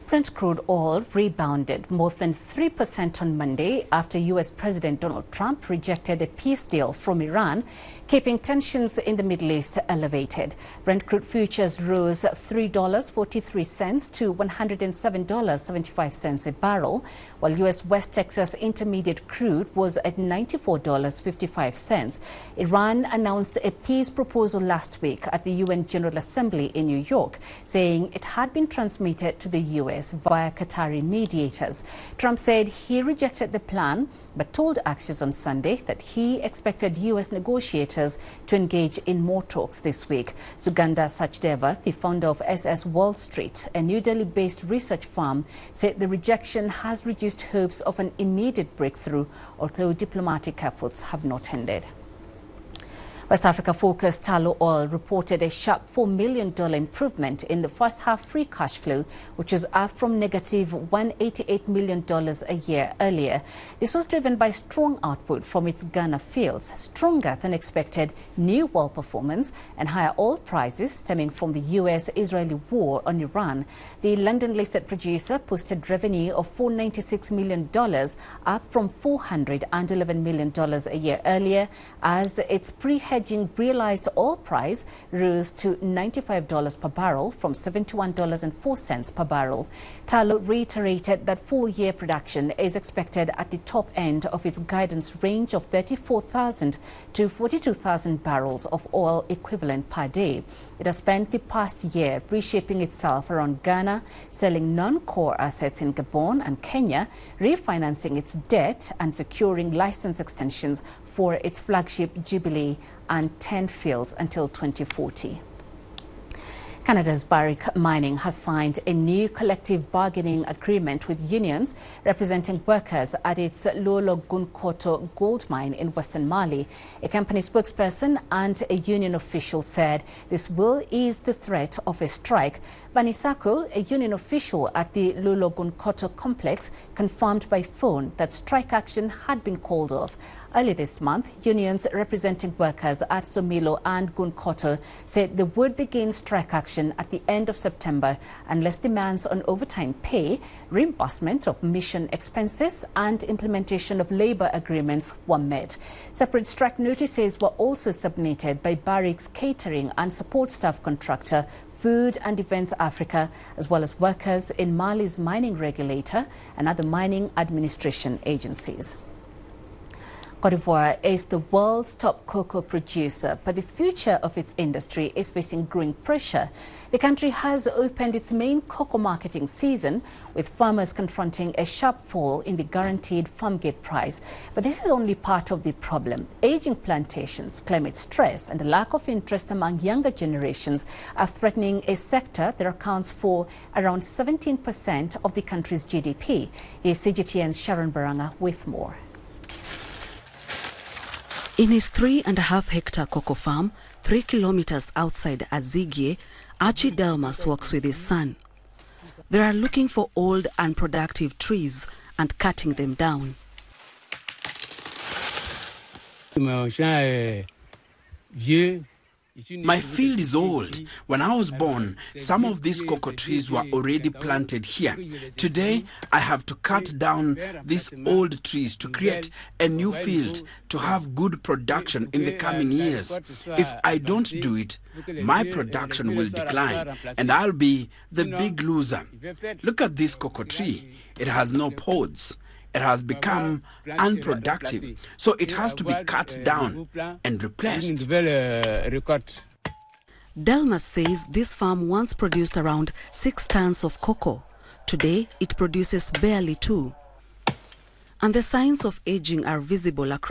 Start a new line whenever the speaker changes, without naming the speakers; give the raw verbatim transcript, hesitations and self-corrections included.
Brent crude oil rebounded more than three percent on Monday after U S President Donald Trump rejected a peace deal from Iran, keeping tensions in the Middle East elevated. Brent crude futures rose three dollars and forty-three cents to one hundred seven dollars and seventy-five cents a barrel, while U S West Texas Intermediate crude was at ninety-four dollars and fifty-five cents. Iran announced a peace proposal last week at the U N General Assembly in New York, saying it had been transmitted to the U S via Qatari mediators. Trump said he rejected the plan, but told Axios on Sunday that he expected U S negotiators to engage in more talks this week. Sugandha Sachdeva, the founder of S S Wall Street, a New Delhi-based research firm, said the rejection has reduced hopes of an immediate breakthrough, although diplomatic efforts have not ended. West Africa-focused Tullow Oil reported a sharp four million dollars improvement in the first half free cash flow, which was up from negative one hundred eighty-eight million dollars a year earlier. This was driven by strong output from its Ghana fields, stronger than expected new well performance, and higher oil prices stemming from the U S Israeli war on Iran. The London-listed producer posted revenue of four hundred ninety-six million dollars, up from four hundred eleven million dollars a year earlier, as its pre-hedging realized oil price rose to ninety-five dollars per barrel from seventy-one dollars and four cents per barrel. Tullow reiterated that full-year production is expected at the top end of its guidance range of thirty-four thousand to forty-two thousand barrels of oil equivalent per day. It has spent the past year reshaping itself around Ghana, selling non-core assets in Gabon and Kenya, refinancing its debt and securing license extensions for its flagship Jubilee and ten fields until twenty forty. Canada's Barrick Mining has signed a new collective bargaining agreement with unions representing workers at its Loulo-Gounkoto gold mine in western Mali. A company spokesperson and a union official said this will ease the threat of a strike. Banisako, a union official at the Loulo-Gounkoto complex, confirmed by phone that strike action had been called off. Early this month, unions representing workers at Somilo and Gounkoto said they would begin strike action at the end of September unless demands on overtime pay, reimbursement of mission expenses and implementation of labor agreements were met. Separate strike notices were also submitted by Barrick's catering and support staff contractor Food and Events Africa, as well as workers in Mali's mining regulator and other mining administration agencies. Côte d'Ivoire is the world's top cocoa producer, but the future of its industry is facing growing pressure. The country has opened its main cocoa marketing season, with farmers confronting a sharp fall in the guaranteed farm gate price. But this is only part of the problem. Aging plantations, climate stress, and the lack of interest among younger generations are threatening a sector that accounts for around seventeen percent of the country's G D P. Here's C G T N's Sharon Baranga with more.
In his three and a half hectare cocoa farm, three kilometers outside Azigie, Archie Delmas works with his son. They are looking for old, unproductive trees and cutting them down.
My field is old. When I was born, some of these cocoa trees were already planted here. Today, I have to cut down these old trees to create a new field to have good production in the coming years. If I don't do it, my production will decline and I'll be the big loser. Look at this cocoa tree. It has no pods. It has become unproductive, so it has to be cut down and replaced.
Delmas says this farm once produced around six tons of cocoa. Today, it produces barely two. And the signs of aging are visible across